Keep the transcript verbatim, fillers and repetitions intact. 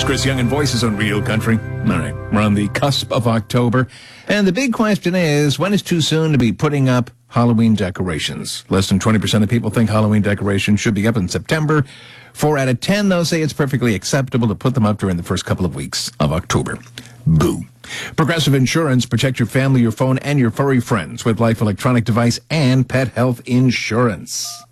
It's Chris Young and Voices on Real Country. All right, we're on the cusp of October. And the big question is, when is too soon to be putting up Halloween decorations? Less than twenty percent of people think Halloween decorations should be up in September. Four out of ten, though, say it's perfectly acceptable to put them up during the first couple of weeks of October. Boo. Progressive Insurance. Protect your family, your phone, and your furry friends with Life Electronic Device and Pet Health Insurance.